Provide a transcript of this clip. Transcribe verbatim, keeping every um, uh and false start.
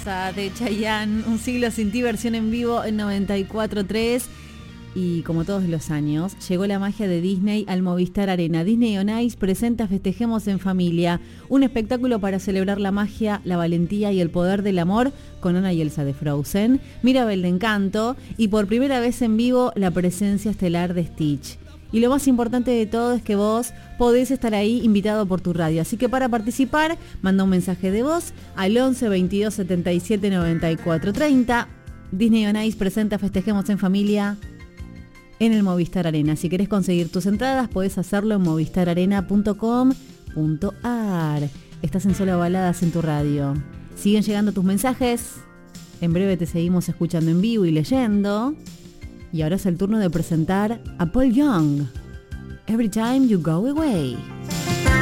Hermosa de Chayanne, Un siglo sin ti, versión en vivo en noventa y cuatro punto tres. Y como todos los años, llegó la magia de Disney al Movistar Arena. Disney On Ice presenta Festejemos en Familia, un espectáculo para celebrar la magia, la valentía y el poder del amor con Anna y Elsa de Frozen, Mirabel de Encanto y por primera vez en vivo la presencia estelar de Stitch. Y lo más importante de todo es que vos podés estar ahí invitado por tu radio. Así que para participar, manda un mensaje de voz al once veintidós setenta y siete noventa y cuatro treinta. Disney On Ice presenta Festejemos en Familia en el Movistar Arena. Si querés conseguir tus entradas, podés hacerlo en movistar arena punto com punto a r. Estás en Solo Baladas en tu radio. Siguen llegando tus mensajes. En breve te seguimos escuchando en vivo y leyendo. Y ahora es el turno de presentar a Paul Young. Every Time You Go Away.